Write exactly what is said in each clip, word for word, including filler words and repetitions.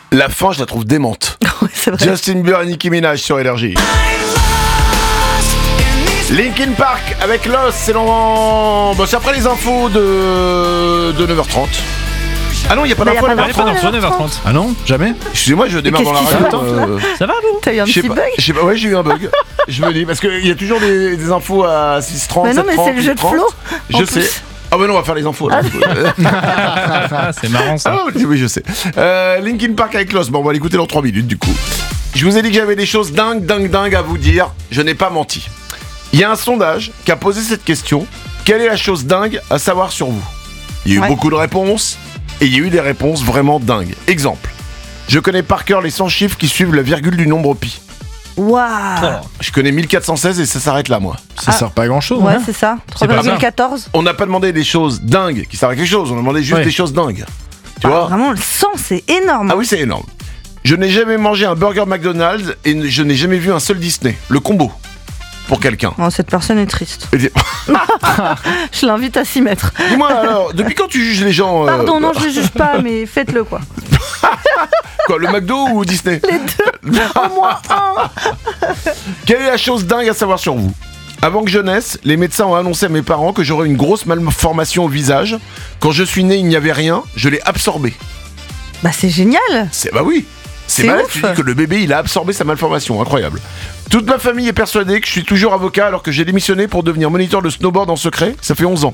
La fin, je la trouve démente. Ouais, c'est vrai. Justin Bieber et Nicki Minaj sur Énergie. Linkin Park avec Lost, c'est dans... Bon, c'est après les infos de, de neuf heures trente. Ah non, il n'y a pas Bah, y a d'infos pas à neuf heures d'infos. trente. pas d'info à neuf heures trente. Ah non, jamais. Excusez-moi, je démarre dans la qu'est-ce qui radio. se passe, euh, Ça va, vous? T'as eu un Je sais petit pas, bug? je sais pas, ouais, j'ai eu un bug. Je me dis, parce qu'il y a toujours des, des infos à six heures trente, Mais non, mais sept heures trente, c'est le jeu de huit heures trente. Flo. Je en sais. plus. Ah bah non, on va faire les infos là. Ah, c'est marrant ça. Ah oui, je sais. Euh, Linkin Park avec Lost. Bon, on va l'écouter dans trois minutes du coup. Je vous ai dit que j'avais des choses dingues, dingues, dingues à vous dire. Je n'ai pas menti. Il y a un sondage qui a posé cette question. Quelle est la chose dingue à savoir sur vous? Il y a eu Ouais. beaucoup de réponses et il y a eu des réponses vraiment dingues. Exemple. Je connais par cœur les cent chiffres qui suivent la virgule du nombre pi. Waouh. Je connais mille quatre cent seize et ça s'arrête là, moi. Ça Ah. sert pas à grand chose. Ouais, c'est ça. C'est pas trois virgule quatorze. On n'a pas demandé des choses dingues qui servent à quelque chose. On a demandé juste Ouais. des choses dingues. Tu Bah, vois? vraiment, le sang, c'est énorme. Ah oui, c'est énorme. Je n'ai jamais mangé un burger McDonald's et n- je n'ai jamais vu un seul Disney. Le combo. Pour quelqu'un. Oh, cette personne est triste. Et dis- Je l'invite à s'y mettre. Dis-moi alors, depuis quand tu juges les gens euh, Pardon, non, je ne juge pas, mais faites-le, quoi. Quoi, le McDo ou Disney? Les deux, au moins un. Quelle est la chose dingue à savoir sur vous? Avant que je naisse, les médecins ont annoncé à mes parents que j'aurais une grosse malformation au visage. Quand je suis né, il n'y avait rien. Je l'ai absorbé. Bah, c'est génial. C'est bah oui. C'est C'est malade, ouf. tu dis que le bébé il a absorbé sa malformation, incroyable. Toute ma famille est persuadée que je suis toujours avocat alors que j'ai démissionné pour devenir moniteur de snowboard en secret, ça fait onze ans.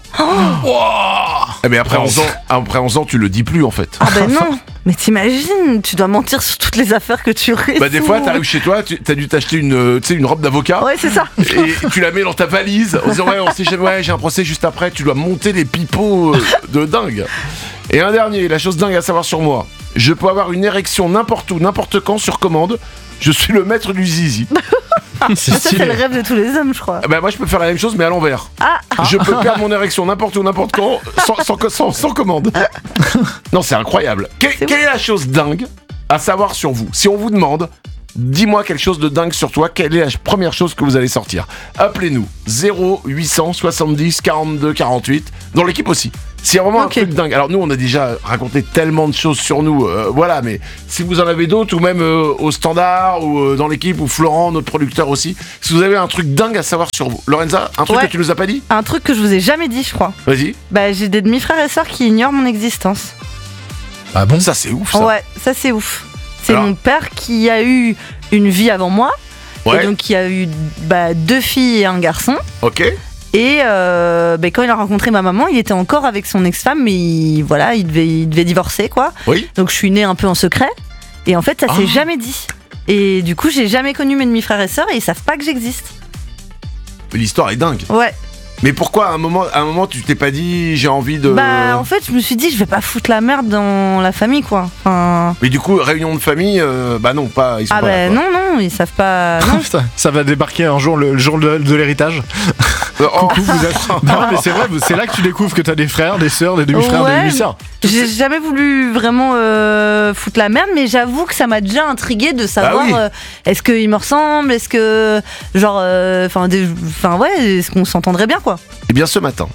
Eh mais après onze ans, après onze ans tu le dis plus en fait. Ah ben non. Mais t'imagines, tu dois mentir sur toutes les affaires que tu réussis. Bah des fois t'arrives chez toi, tu as dû t'acheter une, euh, tu sais, une robe d'avocat. Ouais, c'est ça. Et tu la mets dans ta valise en disant ouais on sait jamais, ouais j'ai un procès juste après, tu dois monter les pipeaux euh, de dingue. Et un dernier, la chose dingue à savoir sur moi, je peux avoir une érection n'importe où, n'importe quand sur commande, je suis le maître du zizi. C'est Ça, c'est le stylé. rêve de tous les hommes, je crois. Ah bah moi je peux faire la même chose mais à l'envers. Ah, Je peux perdre mon érection n'importe où, n'importe quand, sans, sans, sans, sans commande. Non c'est incroyable. Que- C'est quelle est la chose dingue à savoir sur vous? Si on vous demande, dis-moi quelque chose de dingue sur toi, quelle est la première chose que vous allez sortir? Appelez-nous zéro huit cent soixante-dix quarante-deux quarante-huit, dans l'équipe aussi. S'il y a vraiment Ok. un truc dingue. Alors nous on a déjà raconté tellement de choses sur nous, euh, voilà, mais si vous en avez d'autres, ou même euh, au standard, ou euh, dans l'équipe, ou Florent, notre producteur aussi, si vous avez un truc dingue à savoir sur vous. Lorenza, un truc Ouais. que tu nous as pas dit? un truc que je vous ai jamais dit, je crois. Vas-y. Bah, j'ai des demi-frères et sœurs qui ignorent mon existence. Ah bon? Ça c'est ouf ça. Ouais, ça c'est ouf. C'est Alors- mon père qui a eu une vie avant moi. Ouais. Et donc qui a eu bah, deux filles et un garçon. Ok. Et euh, bah, quand il a rencontré ma maman, il était encore avec son ex-femme, mais il, voilà, il devait, il devait divorcer, quoi. Oui. Donc je suis née un peu en secret. Et en fait, ça s'est Ah. jamais dit. Et du coup, j'ai jamais connu mes demi-frères et sœurs et ils savent pas que j'existe. L'histoire est dingue. Ouais. Mais pourquoi à un moment, à un moment tu t'es pas dit j'ai envie de. Bah, en fait, je me suis dit, je vais pas foutre la merde dans la famille, quoi. Enfin. Mais du coup, réunion de famille, euh, bah non, pas. Ils sont Ah, pas bah là, quoi. non, non, ils savent pas. Non. Putain, ça va débarquer un jour, le, le jour de, de l'héritage. Euh, oh, Coucou, vous êtes... Non, mais c'est vrai, c'est là que tu découvres que t'as des frères, des sœurs, des demi-frères, Ouais. des demi-sœurs. J'ai jamais voulu vraiment euh, foutre la merde, mais j'avoue que ça m'a déjà intrigué de savoir Ah oui. euh, est-ce qu'ils me ressemblent, est-ce que genre, enfin, enfin ouais, est-ce qu'on s'entendrait bien quoi. Eh bien, ce matin.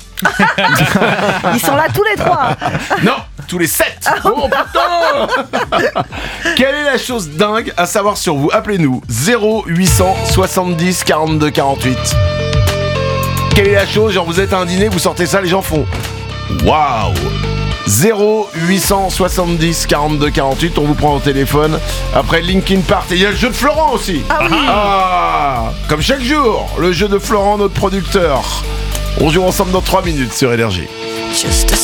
Ils sont là tous les trois. Non, tous les sept. Ah, Oh putain. Quelle est la chose dingue à savoir sur vous? Appelez-nous zéro huit cent soixante-dix quarante-deux quarante-huit. Quelle est la chose? Genre vous êtes à un dîner, vous sortez ça, les gens font waouh. zéro huit cent soixante-dix quarante-deux quarante-huit, on vous prend au téléphone. Après Linkin Park, et il y a le jeu de Florent aussi. Ah oui. Ah, comme chaque jour, le jeu de Florent, notre producteur. On joue ensemble dans trois minutes sur Énergie.